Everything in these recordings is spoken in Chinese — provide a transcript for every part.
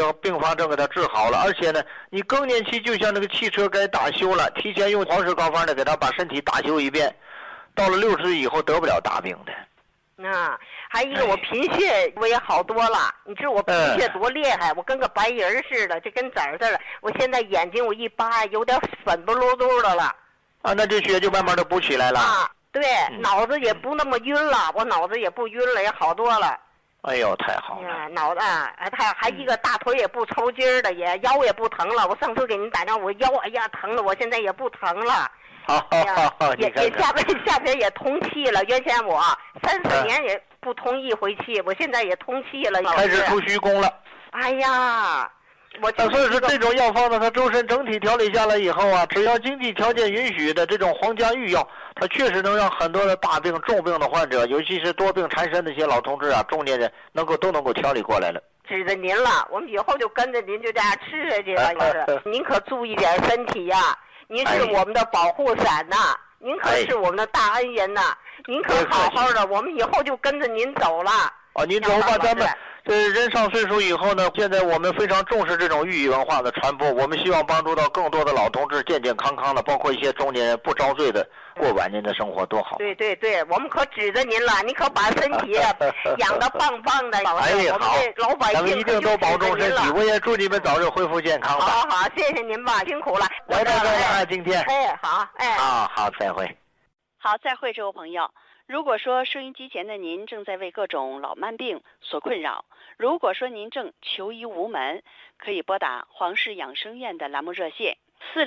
并发症给它治好了，而且呢，你更年期就像那个汽车该大修了，提前用黄石膏方呢给它把身体大修一遍，到了60岁以后得不了大病的。 还有一个我贫血我也好多了，你知道我贫血多厉害，我跟个白人似的，就跟籽儿似的。我现在眼睛我一扒，有点粉不溜溜的了。 那这血就慢慢的补起来了。 对，脑子也不那么晕了，我脑子也不晕了，也好多了。 哎呦，太好了！ 脑子还一个大腿也不抽筋的，也腰也不疼了。我上次给您打电话，我腰疼了，我现在也不疼了。也下边也通气了。原先我30年也不通一回气，我现在也通气了， 开始出虚功了。 哎呀， 所以说这种药方呢，它周身整体调理下来以后啊，只要经济条件允许的这种皇家御药，它确实能让很多的大病重病的患者，尤其是多病缠身的一些老同志啊、中年人都能够调理过来了。 指着您了，我们以后就跟着您就这样吃下去了。您可注意点身体呀。您是我们的保护伞呐，您可是我们的大恩人呐，您可好好的，我们以后就跟着您走了。 您走吧，咱们人上岁数以后呢，现在我们非常重视这种寓意文化的传播，我们希望帮助到更多的老同志健健康康的，包括一些中年人不遭罪的过晚年的生活，多好。 对，我们可指着您了，您可把身体养得棒棒的。 好， 老百姓咱们一定都保重身体，我也祝你们早日恢复健康吧。 好，谢谢您吧，辛苦了。 来到这了，今天。好，再会。 好，再会，这位朋友。如果说收音机前的您正在为各种老慢病所困扰，如果说您正求医无门，可以拨打黄氏养生院的栏目热线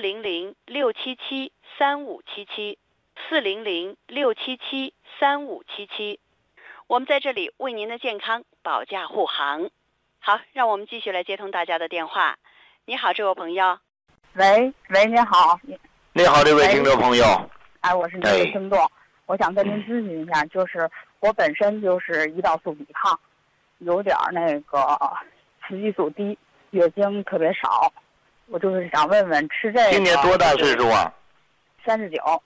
400-677-3577，400-677-3577，我们在这里为您的健康保驾护航。好，让我们继续来接通大家的电话。你好，这位朋友。 喂，你好。 你好，这位听众朋友。 我是您的听众。我想跟您咨询一下，就是我本身就是胰岛素抵抗，有点那个雌激素低，月经特别少，我就是想问问吃这个。 今年多大岁数啊 ？39。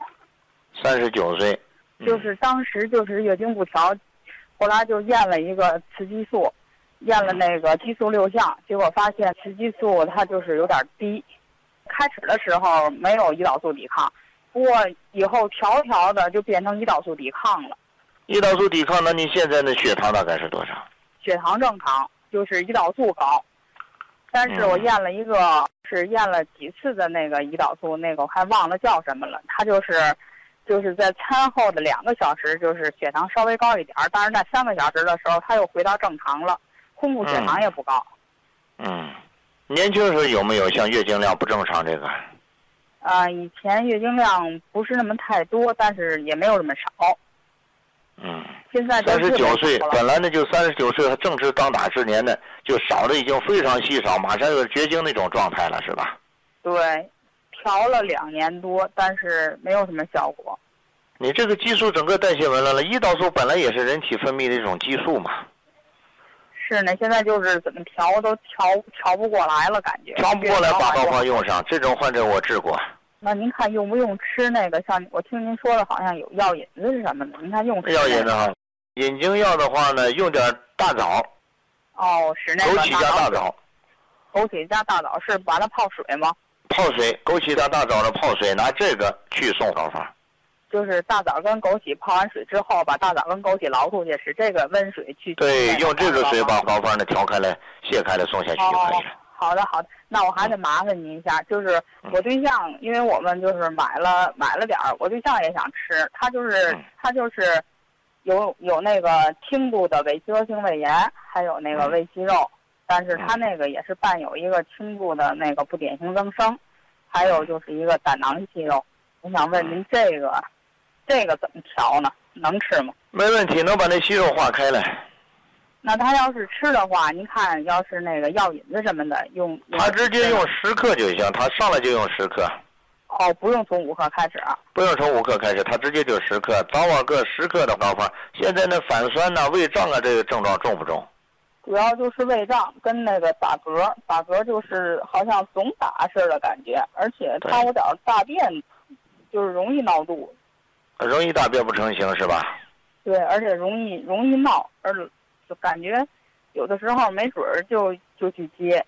39岁。 就是当时就是月经不调，后来就验了一个雌激素，验了那个激素6项，结果发现雌激素它就是有点低。开始的时候没有胰岛素抵抗。不过以后调的就变成胰岛素抵抗了。 胰岛素抵抗，那你现在的血糖大概是多少？ 血糖正常，就是胰岛素高。但是我验了几次的那个胰岛素，那个我还忘了叫什么了。它就是在餐后的2个小时，就是血糖稍微高一点，但是在3个小时的时候，它又回到正常了，空腹血糖也不高。 年轻时候有没有像月经量不正常这个？ 以前月经量不是那么太多，但是也没有这么少。现在 39岁，本来呢就39岁，正值当打之年呢，就少的已经非常稀少，马上有绝经那种状态了，是吧？ 对，调了2年多，但是没有什么效果。 你这个激素整个代谢紊乱了，胰岛素本来也是人体分泌的一种激素嘛。 是呢，现在就是怎么调都调不过来了，感觉调不过来，把膏方用上。这种患者我治过。 那您看用不用吃那个？像我听您说的，好像有药引子是什么的？您看用药引子哈，引经药的话呢，用点大枣。 是那个枸杞加大枣。 枸杞加大枣是把它泡水吗？ 泡水，枸杞加大枣的泡水，拿这个去送膏方。 就是大枣跟枸杞泡完水之后，把大枣跟枸杞捞出去，使这个温水去。 对，用这个水把膏方呢调开来、卸开来送下去就可以了。 好的，那我还得麻烦您一下，就是我对象，因为我们就是买了点儿，我对象也想吃，他就是有那个轻度的伪肌肉性胃炎，还有那个胃息肉，但是他那个也是伴有一个轻度的那个不典型增生，还有就是一个胆囊息肉。我想问您这个怎么调呢？能吃吗？ 没问题，能把那息肉化开来。 那他要是吃的话，您看要是那个药引子什么的用他直接用10克就行，他上来就用10克。 不用从5克开始啊？ 不用从5克开始，他直接就10克，早晚各10克的膏方。现在那反酸呐、胃胀啊，这个症状重不重？ 主要就是胃胀跟那个打嗝就是好像总打似的感觉，而且他有点大便，就是容易闹肚子。 容易大便不成形是吧？ 对，而且容易闹，就感觉有的时候没准儿就去接。